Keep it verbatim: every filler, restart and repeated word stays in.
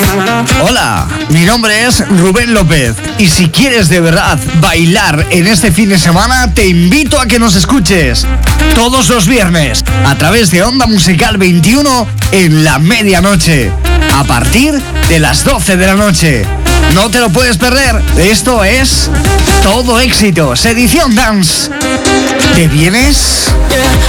Hola, mi nombre es Rubén López y si quieres de verdad bailar en este fin de semana, te invito a que nos escuches todos los viernes a través de Onda Musical veintiuno en la medianoche, a partir de las doce de la noche. No te lo puedes perder, esto es Todo Éxitos, edición dance. ¿Te vienes? Yeah.